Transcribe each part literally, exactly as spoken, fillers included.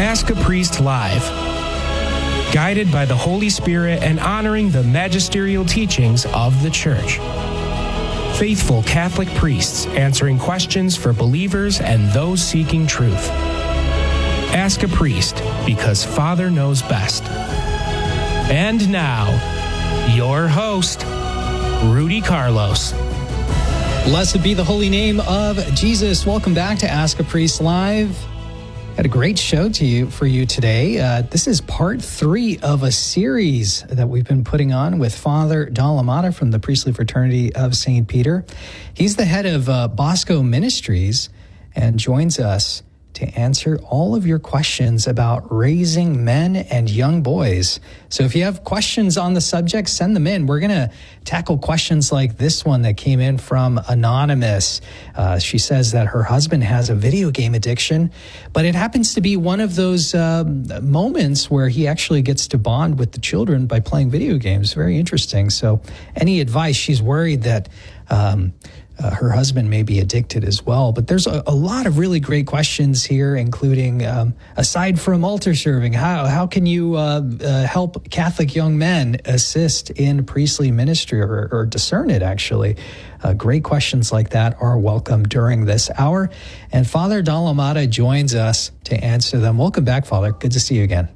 Ask a Priest Live. Guided by the Holy Spirit and honoring the magisterial teachings of the Church. Faithful Catholic priests answering questions for believers and those seeking truth. Ask a Priest, because Father knows best. And now, your host, Rudy Carlos. Blessed be the holy name of Jesus. Welcome back to Ask a Priest Live. Got a great show to you for you today. Uh, this is part three of a series that we've been putting on with Father Dalamata from the Priestly Fraternity of Saint Peter. He's the head of uh, Bosco Ministries and joins us to answer all of your questions about raising men and young boys. So if you have questions on the subject, send them in. We're going to tackle questions like this one that came in from Anonymous. Uh, she says that her husband has a video game addiction, but it happens to be one of those uh, moments where he actually gets to bond with the children by playing video games. Very interesting. So any advice? She's worried that um, Uh, her husband may be addicted as well. But there's a, a lot of really great questions here, including, um, aside from altar serving, how how can you uh, uh, help Catholic young men assist in priestly ministry or, or discern it, actually? Uh, great questions like that are welcome during this hour. And Father Dalamata joins us to answer them. Welcome back, Father. Good to see you again.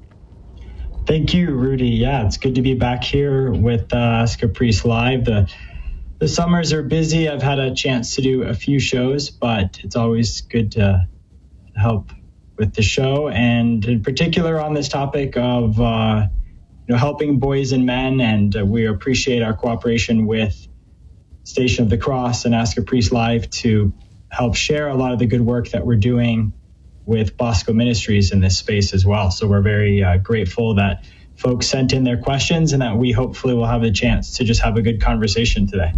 Thank you, Rudy. Yeah, it's good to be back here with uh, Ask a Priest Live. The The summers are busy. I've had a chance to do a few shows, but it's always good to help with the show, and in particular on this topic of uh, you know, helping boys and men. And uh, we appreciate our cooperation with Station of the Cross and Ask a Priest Live to help share a lot of the good work that we're doing with Bosco Ministries in this space as well. So we're very uh, grateful that folks sent in their questions and that we hopefully will have a chance to just have a good conversation today.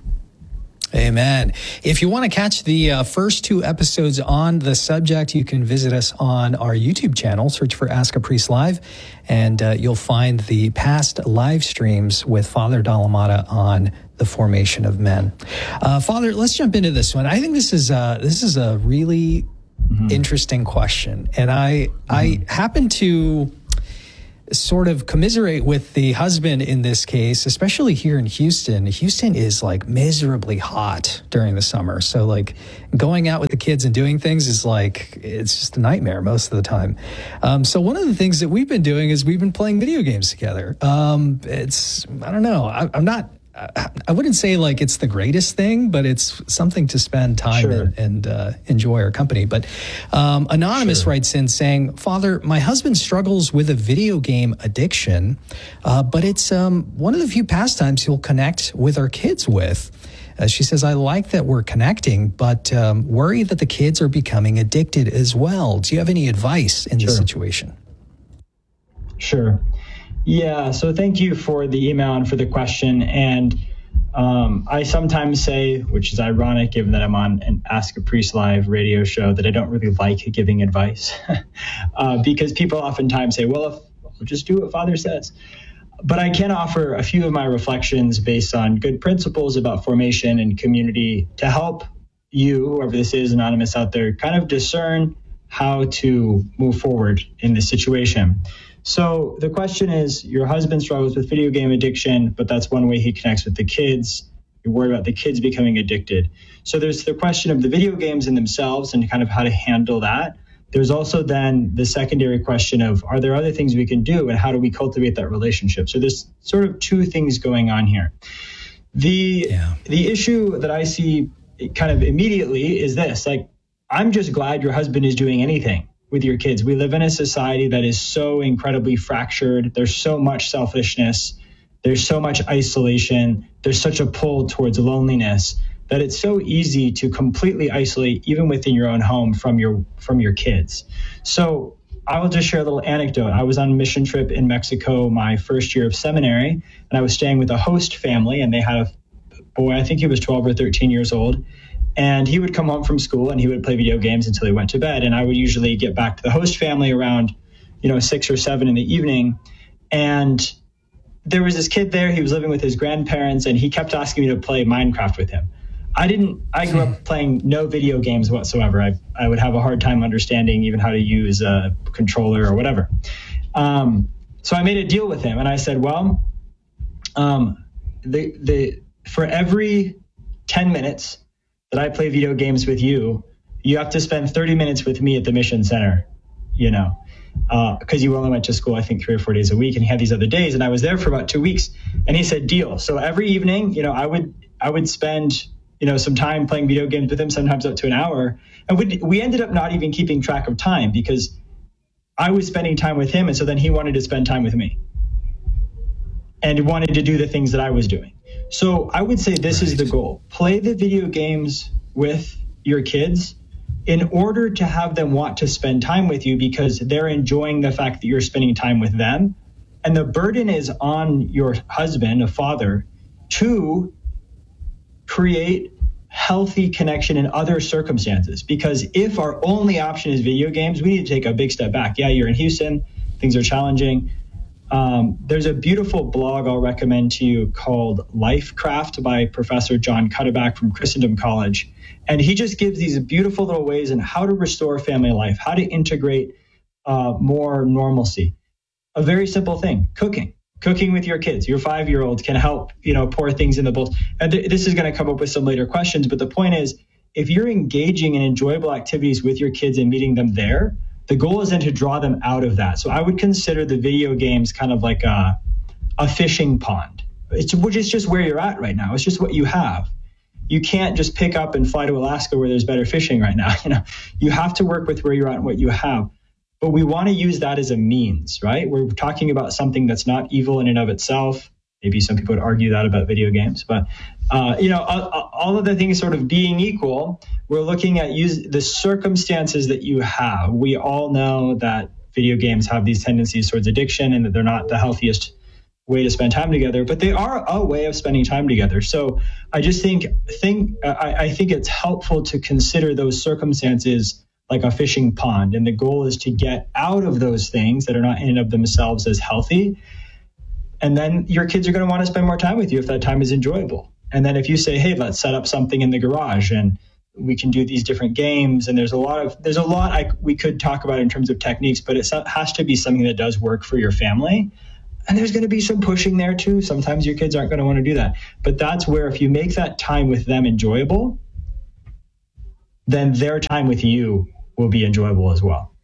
Amen. If you want to catch the uh, first two episodes on the subject, you can visit us on our YouTube channel, search for Ask a Priest Live, and uh, you'll find the past live streams with Father Dalamata on the formation of men. Uh, Father, let's jump into this one. I think this is uh, this is a really mm-hmm. interesting question, and I mm-hmm. I happen to sort of commiserate with the husband in this case, especially here in Houston. Houston is like miserably hot during the summer. So like going out with the kids and doing things is like, it's just a nightmare most of the time. Um, so one of the things that we've been doing is we've been playing video games together. Um, it's, I don't know, I, I'm not, I wouldn't say like it's the greatest thing, but it's something to spend time sure. and, and uh, enjoy our company. But um, Anonymous sure. writes in saying, Father, my husband struggles with a video game addiction, uh, but it's um, one of the few pastimes he'll connect with our kids with. Uh, she says, I like that we're connecting, but um, worry that the kids are becoming addicted as well. Do you have any advice in sure. this situation? Sure. Yeah, so thank you for the email and for the question. And um, I sometimes say, which is ironic given that I'm on an Ask a Priest Live radio show, that I don't really like giving advice uh, because people oftentimes say, well, if, I'll just do what Father says. But I can offer a few of my reflections based on good principles about formation and community to help you, whoever this is, Anonymous out there, kind of discern how to move forward in this situation. So the question is, your husband struggles with video game addiction, but that's one way he connects with the kids. You're worried about the kids becoming addicted. So there's the question of the video games in themselves and kind of how to handle that. There's also then the secondary question of, are there other things we can do and how do we cultivate that relationship? So there's sort of two things going on here. The, yeah. the issue that I see kind of immediately is this, like, I'm just glad your husband is doing anything with your kids. We live in a society that is so incredibly fractured. There's so much selfishness. There's so much isolation. There's such a pull towards loneliness that it's so easy to completely isolate, even within your own home, from your from your kids. So I will just share a little anecdote. I was on a mission trip in Mexico my first year of seminary, and I was staying with a host family, and they had a boy, I think he was twelve or thirteen years old. And he would come home from school and he would play video games until he went to bed. And I would usually get back to the host family around, you know, six or seven in the evening. And there was this kid there. He was living with his grandparents and he kept asking me to play Minecraft with him. I didn't, I grew up playing no video games whatsoever. I, I would have a hard time understanding even how to use a controller or whatever. Um, so I made a deal with him and I said, well, um, the, the, for every ten minutes that I play video games with you, you have to spend thirty minutes with me at the Mission Center, you know, uh, cause you only went to school, I think three or four days a week and he had these other days. And I was there for about two weeks and he said, deal. So every evening, you know, I would, I would spend, you know, some time playing video games with him, sometimes up to an hour. And we, we ended up not even keeping track of time because I was spending time with him. And so then he wanted to spend time with me and he wanted to do the things that I was doing. So I would say this right. is the goal. Play the video games with your kids in order to have them want to spend time with you because they're enjoying the fact that you're spending time with them. And the burden is on your husband, a father, to create healthy connection in other circumstances. Because if our only option is video games, we need to take a big step back. Yeah, you're in Houston, things are challenging. Um, there's a beautiful blog I'll recommend to you called Lifecraft by Professor John Cuddeback from Christendom College. And he just gives these beautiful little ways in how to restore family life, how to integrate uh, more normalcy. A very simple thing, cooking. Cooking with your kids. Your five-year-old can help, you know, pour things in the bowls. And th- this is going to come up with some later questions, but the point is, if you're engaging in enjoyable activities with your kids and meeting them there, the goal is then to draw them out of that. So I would consider the video games kind of like a, a fishing pond. It's, which is just where you're at right now. It's just what you have. You can't just pick up and fly to Alaska where there's better fishing right now. You know, you have to work with where you're at and what you have. But we want to use that as a means, right? We're talking about something that's not evil in and of itself. Maybe some people would argue that about video games, but uh, you know, all, all of the things sort of being equal, we're looking at use the circumstances that you have. We all know that video games have these tendencies towards addiction and that they're not the healthiest way to spend time together, but they are a way of spending time together. So I just think think I, I think it's helpful to consider those circumstances like a fishing pond. And the goal is to get out of those things that are not in and of themselves as healthy. And then your kids are going to want to spend more time with you if that time is enjoyable. And then if you say, hey, let's set up something in the garage and we can do these different games. And there's a lot of, there's a lot I, we could talk about in terms of techniques, but it has to be something that does work for your family. And there's going to be some pushing there too. Sometimes your kids aren't going to want to do that. But that's where if you make that time with them enjoyable, then their time with you will be enjoyable as well.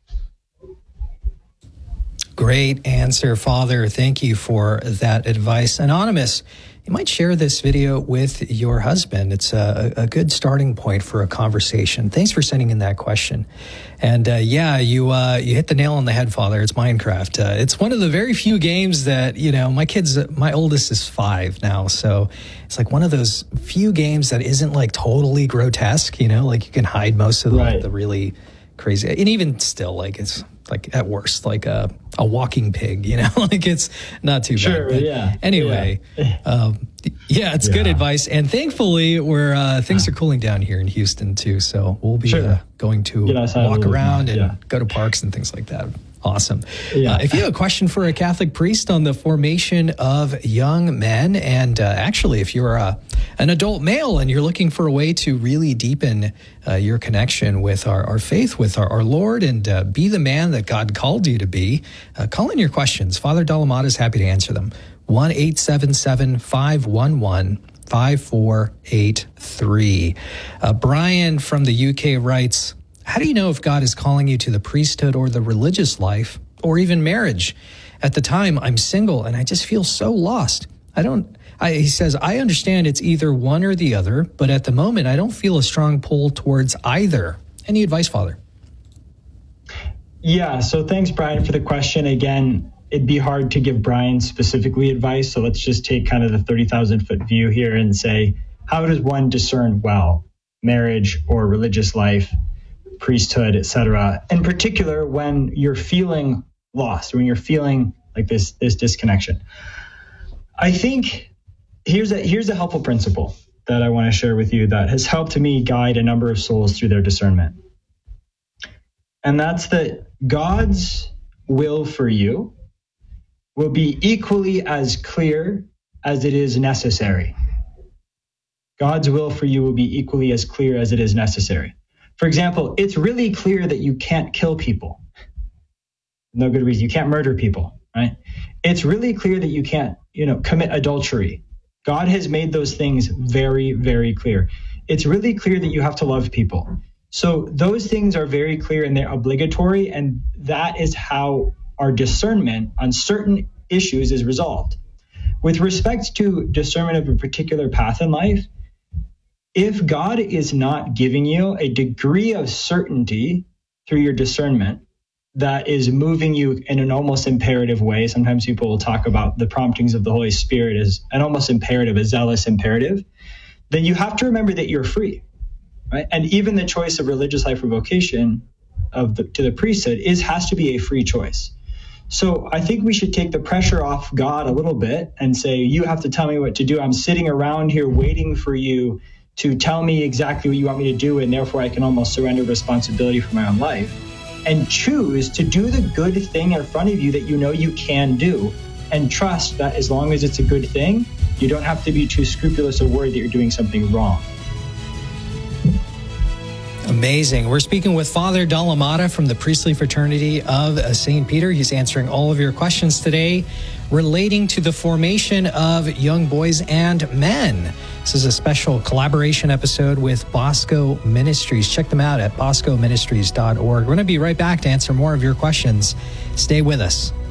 Great answer, Father. Thank you for that advice. Anonymous, you might share this video with your husband. It's a, a good starting point for a conversation. Thanks for sending in that question. And uh, yeah, you uh, you hit the nail on the head, Father. It's Minecraft. Uh, it's one of the very few games that, you know, my kids, my oldest is five now. So it's like one of those few games that isn't like totally grotesque, you know, like you can hide most of the, right. the really crazy. And even still, like it's like at worst, like a, a walking pig, you know, like it's not too sure, bad. But yeah. Anyway, yeah, um, yeah it's yeah. good advice. And thankfully, we're, uh, things are cooling down here in Houston too. So we'll be sure. uh, going to walk around and yeah. go to parks and things like that. Awesome. Yeah. Uh, if you have a question for a Catholic priest on the formation of young men, and uh, actually if you're uh, an adult male and you're looking for a way to really deepen uh, your connection with our, our faith, with our, our Lord, and uh, be the man that God called you to be, uh, call in your questions. Father Dalamada is happy to answer them. one eight seven seven, five one one, five four eight three. Uh, Brian from the U K writes, how do you know if God is calling you to the priesthood or the religious life or even marriage? At the time, I'm single and I just feel so lost. I don't, I, he says, I understand it's either one or the other, but at the moment, I don't feel a strong pull towards either. Any advice, Father? Yeah, so thanks, Brian, for the question. Again, it'd be hard to give Brian specifically advice. So let's just take kind of the thirty thousand foot view here and say, how does one discern well, marriage or religious life, priesthood, et cetera, in particular when you're feeling lost, when you're feeling like this, this disconnection? I think here's a, here's a helpful principle that I want to share with you that has helped me guide a number of souls through their discernment. And that's that God's will for you will be equally as clear as it is necessary. God's will for you will be equally as clear as it is necessary. For example, it's really clear that you can't kill people. No good reason. You can't murder people, right? It's really clear that you can't, you know, commit adultery. God has made those things very, very clear. It's really clear that you have to love people. So those things are very clear and they're obligatory, and that is how our discernment on certain issues is resolved. With respect to discernment of a particular path in life, if God is not giving you a degree of certainty through your discernment that is moving you in an almost imperative way, sometimes people will talk about the promptings of the Holy Spirit as an almost imperative, a zealous imperative, then you have to remember that you're free, right? And even the choice of religious life or vocation of the, to the priesthood is has to be a free choice. So I think we should take the pressure off God a little bit and say, you have to tell me what to do. I'm sitting around here waiting for you to tell me exactly what you want me to do, and therefore I can almost surrender responsibility for my own life and choose to do the good thing in front of you that you know you can do, and trust that as long as it's a good thing, you don't have to be too scrupulous or worried that you're doing something wrong. Amazing. We're speaking with Father Dalamada from the Priestly Fraternity of Saint Peter. He's answering all of your questions today relating to the formation of young boys and men. This is a special collaboration episode with Bosco Ministries. Check them out at bosco ministries dot org. We're going to be right back to answer more of your questions. Stay with us.